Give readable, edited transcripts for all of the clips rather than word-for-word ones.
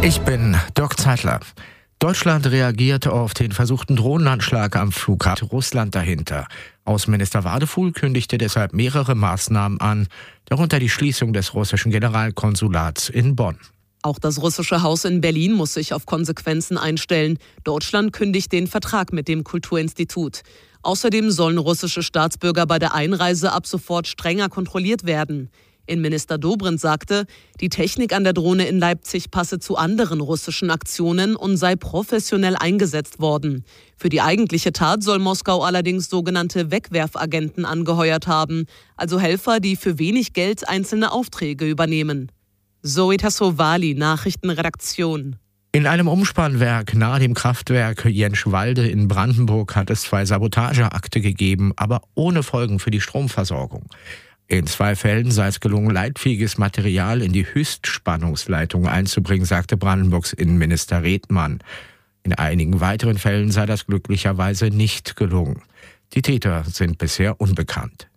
Ich bin Dirk Zeitler. Deutschland reagiert auf den versuchten Drohnenanschlag am Flughafen, Russland dahinter. Außenminister Wadefuhl kündigte deshalb mehrere Maßnahmen an, darunter die Schließung des russischen Generalkonsulats in Bonn. Auch das russische Haus in Berlin muss sich auf Konsequenzen einstellen. Deutschland kündigt den Vertrag mit dem Kulturinstitut. Außerdem sollen russische Staatsbürger bei der Einreise ab sofort strenger kontrolliert werden. Innenminister Dobrindt sagte, die Technik an der Drohne in Leipzig passe zu anderen russischen Aktionen und sei professionell eingesetzt worden. Für die eigentliche Tat soll Moskau allerdings sogenannte Wegwerfagenten angeheuert haben, also Helfer, die für wenig Geld einzelne Aufträge übernehmen. Zoe Tassovali, Nachrichtenredaktion. In einem Umspannwerk nahe dem Kraftwerk Jenschwalde in Brandenburg hat es 2 Sabotageakte gegeben, aber ohne Folgen für die Stromversorgung. In 2 Fällen sei es gelungen, leitfähiges Material in die Höchstspannungsleitung einzubringen, sagte Brandenburgs Innenminister Redmann. In einigen weiteren Fällen sei das glücklicherweise nicht gelungen. Die Täter sind bisher unbekannt.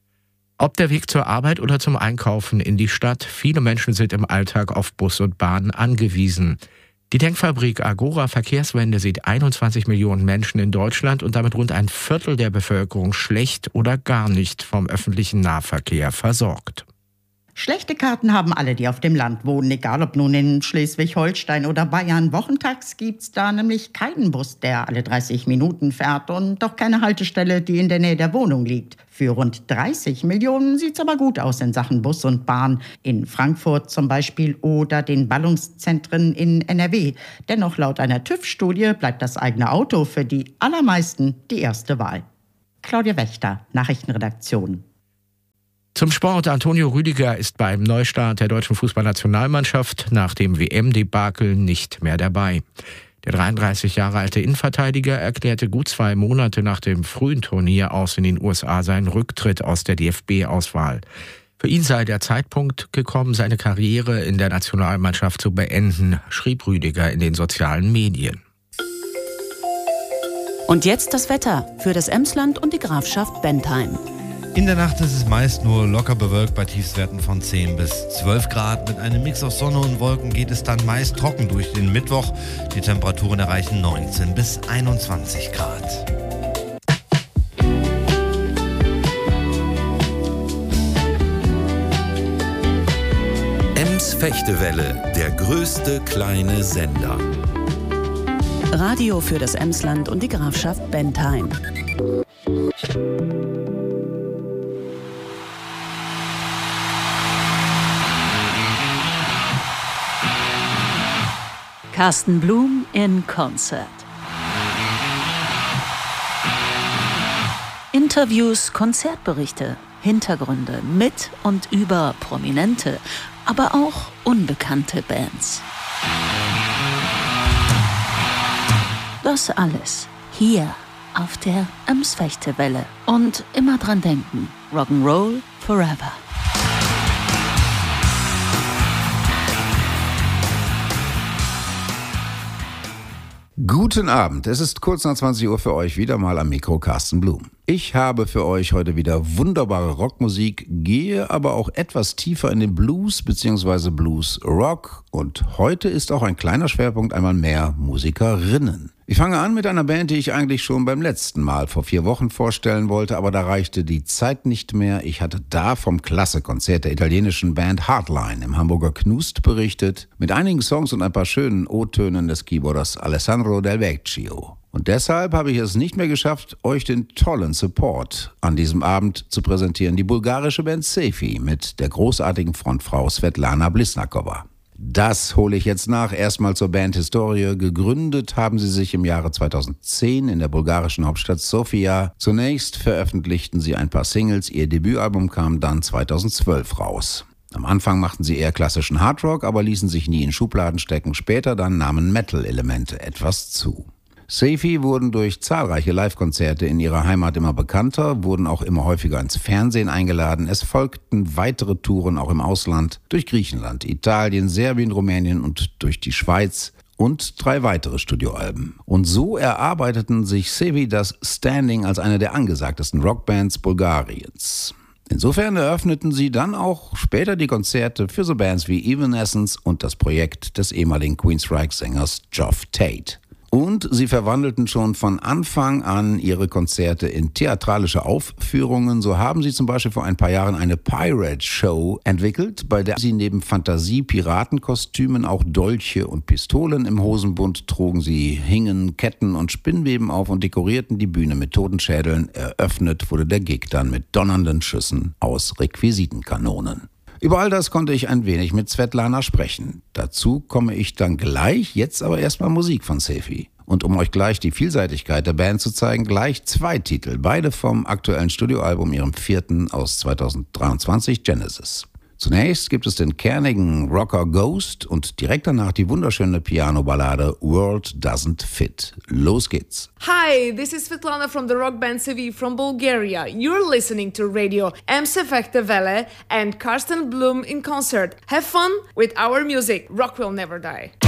Ob der Weg zur Arbeit oder zum Einkaufen in die Stadt, viele Menschen sind im Alltag auf Bus und Bahn angewiesen. Die Denkfabrik Agora Verkehrswende sieht 21 Millionen Menschen in Deutschland und damit rund ein Viertel der Bevölkerung schlecht oder gar nicht vom öffentlichen Nahverkehr versorgt. Schlechte Karten haben alle, die auf dem Land wohnen, egal ob nun in Schleswig-Holstein oder Bayern. Wochentags gibt's da nämlich keinen Bus, der alle 30 Minuten fährt und auch keine Haltestelle, die in der Nähe der Wohnung liegt. Für rund 30 Millionen sieht's aber gut aus in Sachen Bus und Bahn. In Frankfurt zum Beispiel oder den Ballungszentren in NRW. Dennoch laut einer TÜV-Studie bleibt das eigene Auto für die allermeisten die erste Wahl. Claudia Wächter, Nachrichtenredaktion. Zum Sport. Antonio Rüdiger ist beim Neustart der deutschen Fußballnationalmannschaft nach dem WM-Debakel nicht mehr dabei. Der 33 Jahre alte Innenverteidiger erklärte gut 2 Monate nach dem frühen Turnier aus in den USA seinen Rücktritt aus der DFB-Auswahl. Für ihn sei der Zeitpunkt gekommen, seine Karriere in der Nationalmannschaft zu beenden, schrieb Rüdiger in den sozialen Medien. Und jetzt das Wetter für das Emsland und die Grafschaft Bentheim. In der Nacht ist es meist nur locker bewölkt bei Tiefstwerten von 10 bis 12 Grad. Mit einem Mix aus Sonne und Wolken geht es dann meist trocken durch den Mittwoch. Die Temperaturen erreichen 19 bis 21 Grad. Ems Fechtewelle, der größte kleine Sender. Radio für das Emsland und die Grafschaft Bentheim. Carsten Blum in Concert. Interviews, Konzertberichte, Hintergründe mit und über prominente, aber auch unbekannte Bands. Das alles hier auf der Ems Fechtewelle. Und immer dran denken, Rock'n'Roll forever. Guten Abend, es ist kurz nach 20 Uhr für euch wieder mal am Mikro Carsten Blum. Ich habe für euch heute wieder wunderbare Rockmusik, gehe aber auch etwas tiefer in den Blues bzw. Blues Rock und heute ist auch ein kleiner Schwerpunkt einmal mehr Musikerinnen. Ich fange an mit einer Band, die ich eigentlich schon beim letzten Mal vor 4 Wochen vorstellen wollte, aber da reichte die Zeit nicht mehr. Ich hatte da vom Klasse-Konzert der italienischen Band Hardline im Hamburger Knust berichtet, mit einigen Songs und ein paar schönen O-Tönen des Keyboarders Alessandro Del Vecchio. Und deshalb habe ich es nicht mehr geschafft, euch den tollen Support an diesem Abend zu präsentieren. Die bulgarische Band Sefi mit der großartigen Frontfrau Svetlana Blisnakova. Das hole ich jetzt nach. Erstmal zur Bandhistorie. Gegründet haben sie sich im Jahre 2010 in der bulgarischen Hauptstadt Sofia. Zunächst veröffentlichten sie ein paar Singles. Ihr Debütalbum kam dann 2012 raus. Am Anfang machten sie eher klassischen Hardrock, aber ließen sich nie in Schubladen stecken. Später dann nahmen Metal-Elemente etwas zu. Sefi wurden durch zahlreiche Live-Konzerte in ihrer Heimat immer bekannter, wurden auch immer häufiger ins Fernsehen eingeladen. Es folgten weitere Touren auch im Ausland, durch Griechenland, Italien, Serbien, Rumänien und durch die Schweiz und 3 weitere Studioalben. Und so erarbeiteten sich Sefi das Standing als eine der angesagtesten Rockbands Bulgariens. Insofern eröffneten sie dann auch später die Konzerte für so Bands wie Evanescence und das Projekt des ehemaligen Queensryche-Sängers Geoff Tate. Und sie verwandelten schon von Anfang an ihre Konzerte in theatralische Aufführungen. So haben sie zum Beispiel vor ein paar Jahren eine Pirate-Show entwickelt, bei der sie neben Fantasie-Piratenkostümen auch Dolche und Pistolen im Hosenbund trugen. Sie hingen Ketten und Spinnweben auf und dekorierten die Bühne mit Totenschädeln. Eröffnet wurde der Gig dann mit donnernden Schüssen aus Requisitenkanonen. Über all das konnte ich ein wenig mit Svetlana sprechen. Dazu komme ich dann gleich, jetzt aber erstmal Musik von Sefi. Und um euch gleich die Vielseitigkeit der Band zu zeigen, gleich 2 Titel, beide vom aktuellen Studioalbum, ihrem 4. aus 2023, Genesis. Zunächst gibt es den kernigen Rocker Ghost und direkt danach die wunderschöne Piano-Ballade World Doesn't Fit. Los geht's. Hi, this is Svetlana from the rock band Sevi from Bulgaria. You're listening to Radio M-Sefekte Welle and Karsten Blum in concert. Have fun with our music. Rock will never die.